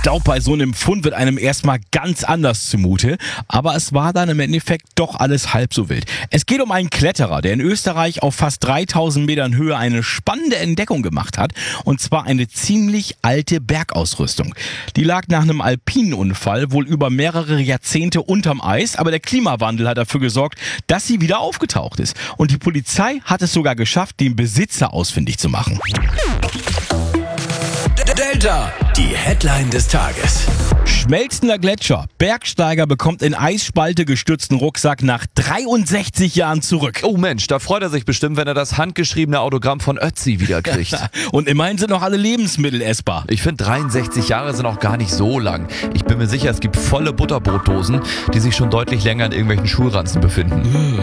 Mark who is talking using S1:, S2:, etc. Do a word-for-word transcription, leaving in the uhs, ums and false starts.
S1: glaube, bei so einem Fund wird einem erstmal ganz anders zumute. Aber es war dann im Endeffekt doch alles halb so wild. Es geht um einen Kletterer, der in Österreich auf fast dreitausend Metern Höhe eine spannende Entdeckung gemacht hat. Und zwar eine ziemlich alte Bergausrüstung. Die lag nach einem Alpinunfall wohl über mehrere Jahrzehnte unterm Eis. Aber der Klimawandel hat dafür gesorgt, dass sie wieder aufgetaucht ist. Und die Polizei hat es sogar geschafft, den Besitzer ausfindig zu machen.
S2: Delta, die Headline des Tages.
S1: Schmelzender Gletscher. Bergsteiger bekommt in Eisspalte gestützten Rucksack nach dreiundsechzig Jahren zurück.
S3: Oh Mensch, da freut er sich bestimmt, wenn er das handgeschriebene Autogramm von Ötzi wiederkriegt.
S1: Und immerhin sind noch alle Lebensmittel essbar.
S3: Ich finde, dreiundsechzig Jahre sind auch gar nicht so lang. Ich bin mir sicher, es gibt volle Butterbrotdosen, die sich schon deutlich länger in irgendwelchen Schulranzen befinden.